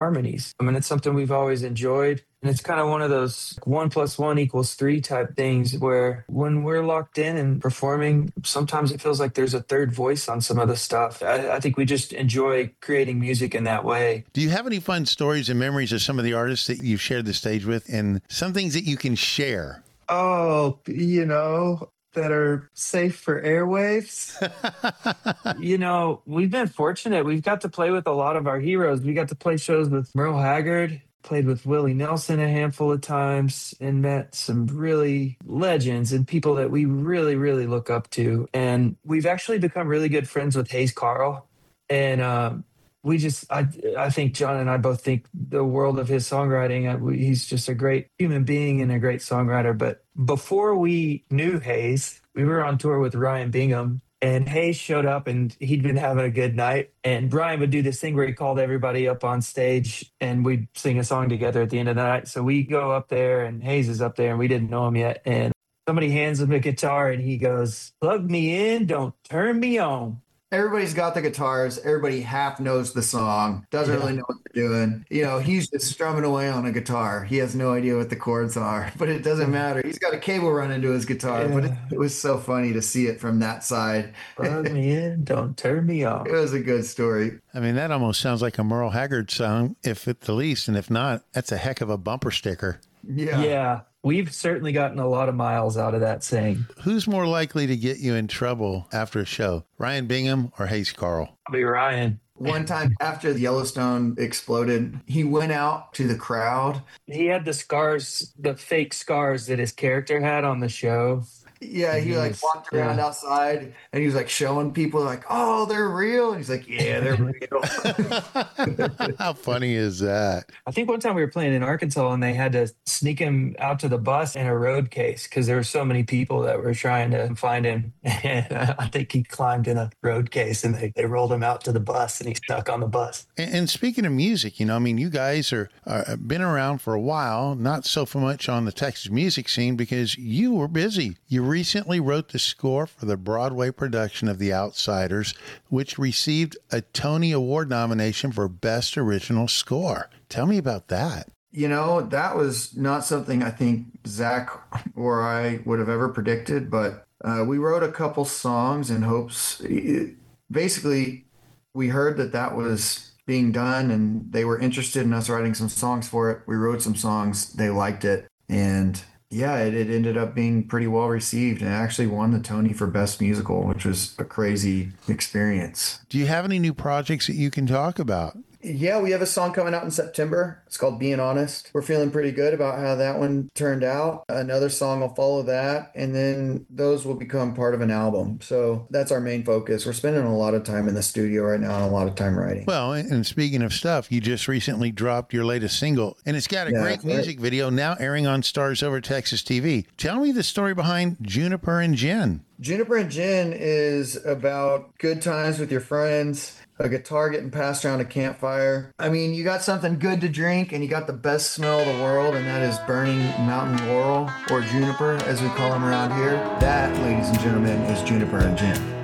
harmonies. I mean, it's something we've always enjoyed. And it's kind of one of those 1+1 = 3 type things where when we're locked in and performing, sometimes it feels like there's a third voice on some of the stuff. I think we just enjoy creating music in that way. Do you have any fun stories and memories of some of the artists that you've shared the stage with and some things that you can share? Oh, that are safe for airwaves. We've been fortunate. We've got to play with a lot of our heroes. We got to play shows with Merle Haggard, played with Willie Nelson a handful of times, and met some really legends and people that we really, really look up to. And we've actually become really good friends with Hayes Carll. And I think John and I both think the world of his songwriting. He's just a great human being and a great songwriter. But before we knew Hayes, we were on tour with Ryan Bingham, and Hayes showed up and he'd been having a good night. And Brian would do this thing where he called everybody up on stage and we'd sing a song together at the end of the night. So we go up there and Hayes is up there and we didn't know him yet. And somebody hands him a guitar and he goes, "Plug me in, don't turn me on." Everybody's got the guitars. Everybody half knows the song, doesn't really know what they're doing. He's just strumming away on a guitar. He has no idea what the chords are, but it doesn't matter. He's got a cable running to his guitar, but it was so funny to see it from that side. Plug me in, don't turn me off. It was a good story. I mean, that almost sounds like a Merle Haggard song, if at the least, and if not, that's a heck of a bumper sticker. Yeah. We've certainly gotten a lot of miles out of that saying. Who's more likely to get you in trouble after a show, Ryan Bingham or Hayes Carll? Probably Ryan. One time after the Yellowstone exploded, he went out to the crowd. He had the scars, the fake scars that his character had on the show. Yeah, he walked around outside and he was showing people "Oh, they're real." And he's like, "Yeah, they're real." How funny is that? I think one time we were playing in Arkansas and they had to sneak him out to the bus in a road case because there were so many people that were trying to find him. And I think he climbed in a road case and they rolled him out to the bus and he stuck on the bus. And speaking of music, you guys are been around for a while, not so much on the Texas music scene because you were busy. You recently wrote the score for the Broadway production of The Outsiders, which received a Tony Award nomination for Best Original Score. Tell me about that. That was not something I think Zach or I would have ever predicted, but we wrote a couple songs in hopes. Basically, we heard that was being done and they were interested in us writing some songs for it. We wrote some songs. They liked it. And yeah, it ended up being pretty well received and actually won the Tony for Best Musical, which was a crazy experience. Do you have any new projects that you can talk about? Yeah, we have a song coming out in September. It's called Being Honest. We're feeling pretty good about how that one turned out. Another song will follow that, and then those will become part of an album. So that's our main focus. We're spending a lot of time in the studio right now and a lot of time writing. Well, and speaking of stuff, you just recently dropped your latest single, and it's got a great music video now airing on Stars Over Texas TV. Tell me the story behind Juniper and Gin. Juniper and Gin is about good times with your friends, a guitar getting passed around a campfire. I mean, you got something good to drink and you got the best smell of the world, and that is burning mountain laurel, or juniper as we call them around here. That, ladies and gentlemen, is Juniper and Gin.